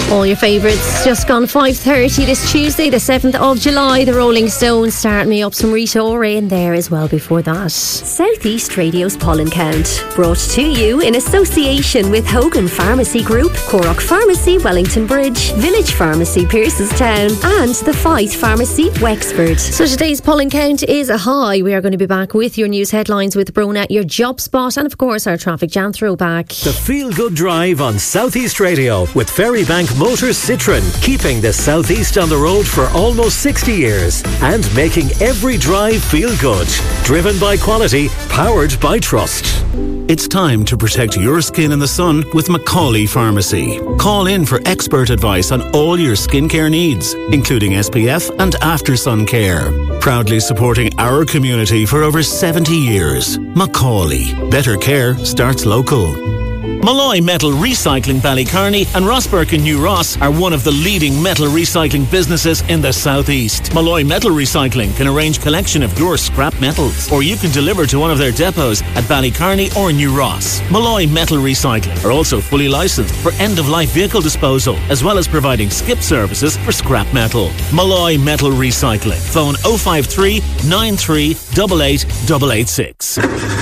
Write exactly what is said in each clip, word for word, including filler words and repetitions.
All your favourites just gone five thirty this Tuesday the seventh of July. The Rolling Stones starting me up some Rita Ora in there as well before that. South East Radio's Pollen Count, brought to you in association with Hogan Pharmacy Group, Corrock Pharmacy, Wellington Bridge, Village Pharmacy, Pearsestown, and the Fife Pharmacy, Wexford. So today's pollen count is a high. We are going to be back with your news headlines with Brona, your job spot, and of course our traffic jam throwback. The Feel Good Drive on South East Radio with Ferrybank Motors Citroën, keeping the South East on the road for almost sixty years and making every drive feel good. Driven by quality, powered by trust. It's time to protect your skin in the sun with Macaulay Pharmacy. Call in for expert advice on all your skincare needs, including S P F and after sun care. Proudly supporting our community for over seventy years. Macaulay. Better care starts local. Malloy Metal Recycling Ballycarney and Rossburke and New Ross are one of the leading metal recycling businesses in the South East. Malloy Metal Recycling can arrange collection of your scrap metals, or you can deliver to one of their depots at Ballycarney or New Ross. Malloy Metal Recycling are also fully licensed for end-of-life vehicle disposal, as well as providing skip services for scrap metal. Malloy Metal Recycling. Phone oh five three, nine three eight eight eight eight six.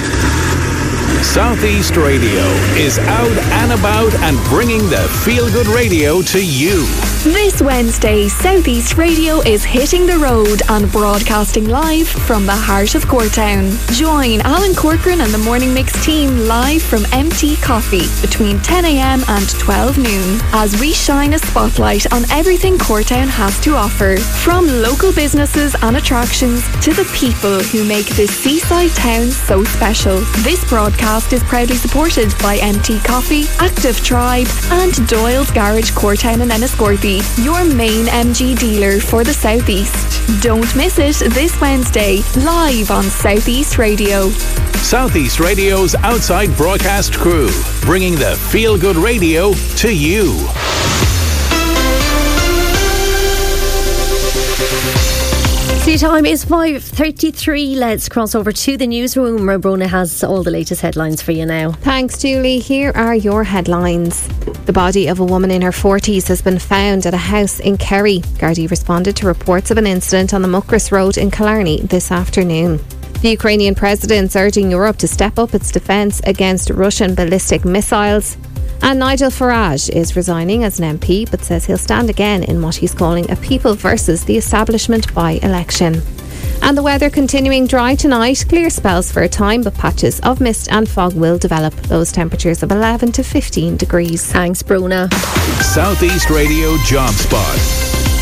South East Radio is out and about and bringing the Feel Good Radio to you. This Wednesday, South East Radio is hitting the road and broadcasting live from the heart of Courtown. Join Alan Corcoran and the Morning Mix team live from M T Coffee between ten a.m. and twelve noon as we shine a spotlight on everything Courtown has to offer, from local businesses and attractions to the people who make this seaside town so special. This broadcast is proudly supported by M T Coffee, Active Tribe and Doyle's Garage Courtown and Enniscorthy, your main M G dealer for the South East. Don't miss it this Wednesday, live on South East Radio. South East Radio's outside broadcast crew, bringing the Feel Good Radio to you. The time is five thirty-three. Let's cross over to the newsroom where Brona has all the latest headlines for you now. Thanks, Julie. Here are your headlines. The body of a woman in her forties has been found at a house in Kerry. Gardaí responded to reports of an incident on the Muckross Road in Killarney this afternoon. The Ukrainian president's urging Europe to step up its defence against Russian ballistic missiles. And Nigel Farage is resigning as an M P, but says he'll stand again in what he's calling a people versus the establishment by-election. And the weather continuing dry tonight. Clear spells for a time, but patches of mist and fog will develop. Those temperatures of eleven to fifteen degrees. Thanks, Brona. South East Radio Job Spot.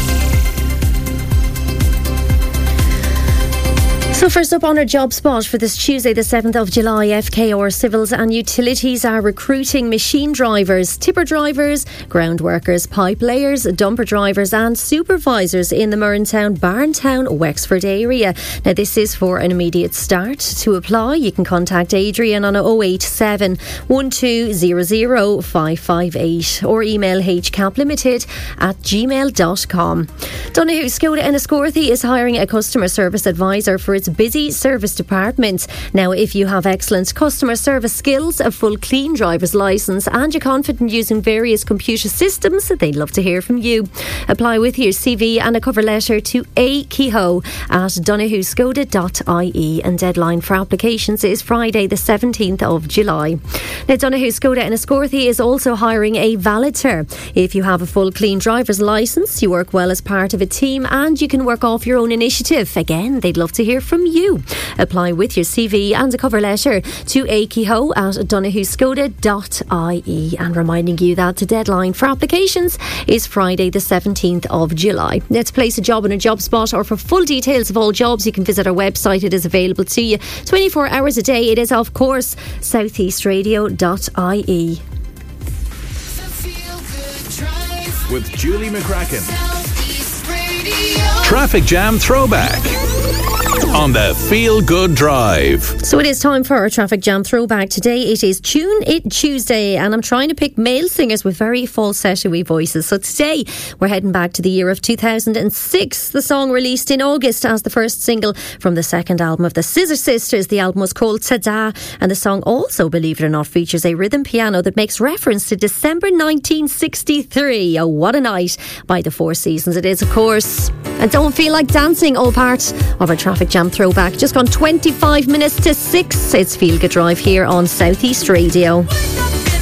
So first up on our job spot for this Tuesday the seventh of July, F K R Civils and Utilities are recruiting machine drivers, tipper drivers, ground workers, pipe layers, dumper drivers and supervisors in the Murrentown, Barntown, Wexford area. Now this is for an immediate start. To apply you can contact Adrian on oh eight seven, one two zero zero, five five eight or email hcaplimited at gmail dot com. Donoghue Skoda Enniscorthy is hiring a customer service advisor for its busy service department. Now, if you have excellent customer service skills, a full clean driver's licence and you're confident using various computer systems, they'd love to hear from you. Apply with your C V and a cover letter to a kehoe at donoghue skoda dot I E, and deadline for applications is Friday the seventeenth of July. Now, Donoghue Skoda Enniscorthy is also hiring a valeter. If you have a full clean driver's licence, you work well as part of a team and you can work off your own initiative. Again, they'd love to hear from you. Apply with your C V and a cover letter to a kehoe at donoghue skoda dot I E, and reminding you that the deadline for applications is Friday the seventeenth of July. Let's place a job in a job spot, or for full details of all jobs you can visit our website. It is available to you twenty-four hours a day. It is of course south east radio dot I E. With Julie McCracken. Traffic Jam Throwback. on the Feel Good Drive. So it is time for our traffic jam throwback. Today it is Tune It Tuesday, and I'm trying to pick male singers with very falsetto-y voices. So today we're heading back to the year of two thousand six. The song released in August as the first single from the second album of the Scissor Sisters. The album was called Ta-Da, and the song also, believe it or not, features a rhythm piano that makes reference to December nineteen sixty-three. Oh, what a night by the Four Seasons it is, of course. And Don't Feel Like Dancing, all part of our traffic jam throwback. Just gone twenty-five minutes to six. It's Feel Good Drive here on South East Radio.